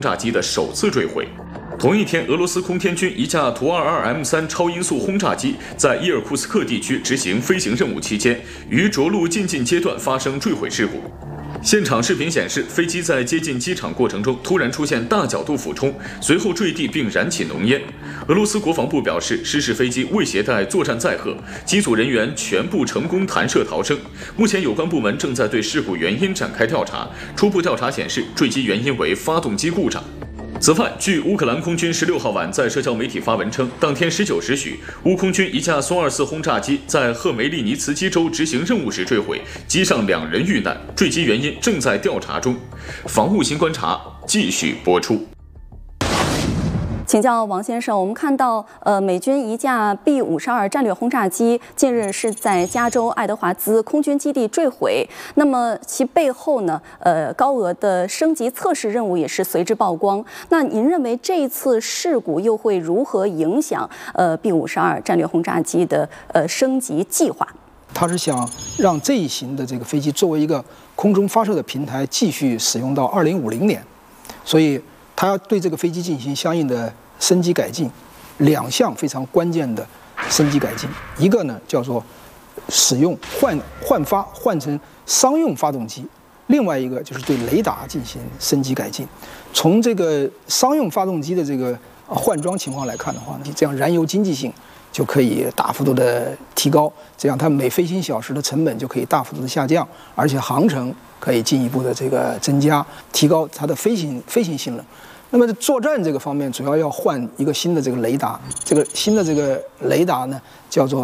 炸机的首次坠毁。同一天，俄罗斯空天军一架图 22M3 超音速轰炸机在伊尔库斯克地区执行飞行任务期间，于着陆进近阶段发生坠毁事故。现场视频显示，飞机在接近机场过程中突然出现大角度俯冲，随后坠地并燃起浓烟。俄罗斯国防部表示，失事飞机未携带作战载荷，机组人员全部成功弹射逃生。目前有关部门正在对事故原因展开调查，初步调查显示，坠机原因为发动机故障。此外，据乌克兰空军16号晚在社交媒体发文称，当天19时许，乌空军一架苏24轰炸机在赫梅利尼茨基州执行任务时坠毁，机上2人遇难，坠机原因正在调查中。防务新观察继续播出。 请教王先生，我们看到，美军一架 B-52战略轰炸机近日是在加州爱德华兹空军基地坠毁。那么其背后呢，高额的升级测试任务也是随之曝光。那您认为这一次事故又会如何影响B-52战略轰炸机的升级计划？ 他是想让这一型的这个飞机作为一个空中发射的平台继续使用到2050年，所以他要对这个飞机进行相应的升级改进，2项非常关键的升级改进，一个呢叫做使用换成商用发动机，另外一个就是对雷达进行升级改进。从这个商用发动机的这个换装情况来看的话，这样燃油经济性就可以大幅度的提高，这样它每飞行小时的成本就可以大幅度的下降，而且航程可以进一步的这个增加，提高它的飞行性能。那么作战这个方面，主要要换一个新的这个雷达，这个新的这个雷达呢，叫做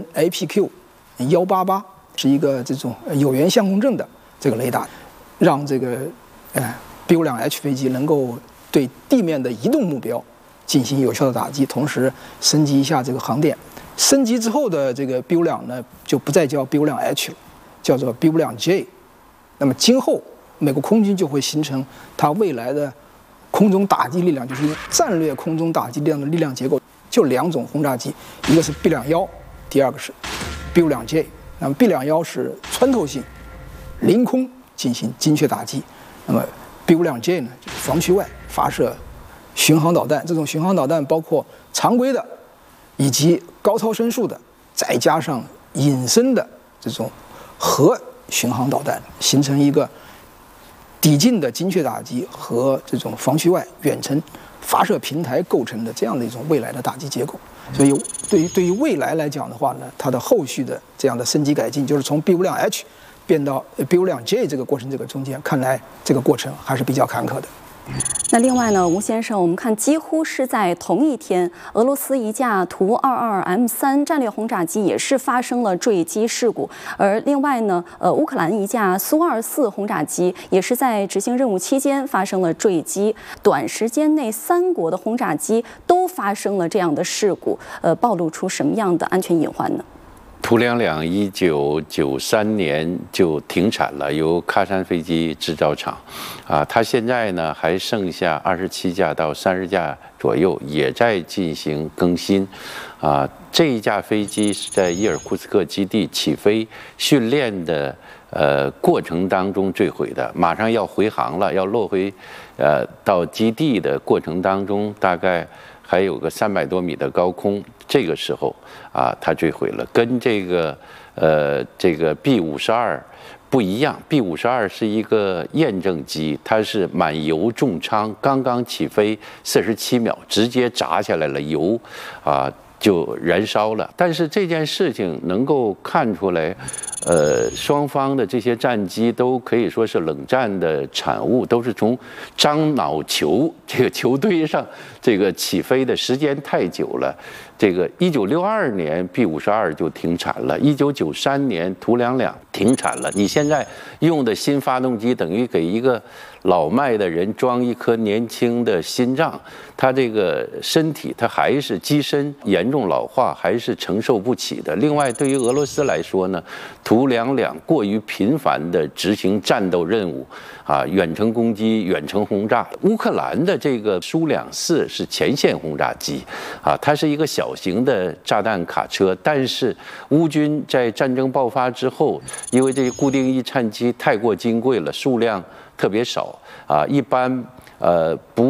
AN/APQ-188，是一个这种有源相控阵的这个雷达，让这个B-52H 飞机能够对地面的移动目标进行有效的打击，同时升级一下这个航电。升级之后的这个 B-52呢，就不再叫 B-52H 了，叫做 B-52J。那么今后美国空军就会形成它未来的空中打击力量，就是战略空中打击力量的力量结构，就2种轰炸机，一个是 B-21，第二个是 B-52J。那么 B-21是穿透性，凌空进行精确打击，那么 B-52J 呢，就是防区外发射巡航导弹。这种巡航导弹包括常规的，以及高超声速的，再加上隐身的这种核巡航导弹，形成一个抵近的精确打击和这种防区外远程发射平台构成的这样的一种未来的打击结构。所以对于未来来讲的话呢，它的后续的这样的升级改进，就是从 B-52H 变到 B-52J 这个过程，这个中间看来这个过程还是比较坎坷的。 那另外呢，吴先生，我们看几乎是在同一天，俄罗斯一架图 22M3 战略轰炸机也是发生了坠机事故，而另外呢，乌克兰一架苏24轰炸机也是在执行任务期间发生了坠机。短时间内3国的轰炸机都发生了这样的事故，暴露出什么样的安全隐患呢？ 图21993年就停产了，由喀山飞机制造厂，它现在呢还剩下27架到30架左右，也在进行更新，这一架飞机是在伊尔库斯克基地起飞训练的过程当中坠毁的，马上要回航了，要落回到基地的过程当中，大概还有个300多米的高空，这个时候它坠毁了，跟这个B-52不一样。B-52是一个验证机，它是满油重舱，刚刚起飞47秒，直接砸下来了，油就燃烧了。但是这件事情能够看出来，双方的这些战机都可以说是冷战的产物，都是从樟脑球这个球堆上这个起飞的时间太久了。这个1962年 B-52就停产了，1993年图2停产了。你现在用的新发动机等于给一个老迈的人装一颗年轻的心脏，他这个身体他还是机身严重老化，还是承受不起的。另外，对于俄罗斯来说呢，图2过于频繁地执行战斗任务，远程攻击、远程轰炸。乌克兰的这个苏2-4是前线轰炸机，它是一个小型的炸弹卡车，但是乌军在战争爆发之后，因为这些固定翼战机太过金贵了，数量特别少一般不